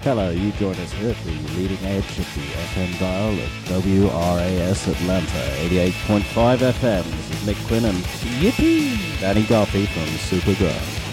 Hello, you join us here at the leading edge of the FM dial of WRAS Atlanta, 88.5 FM. This is Mick Quinn and Yippee! Danny Garpy from Supergirl.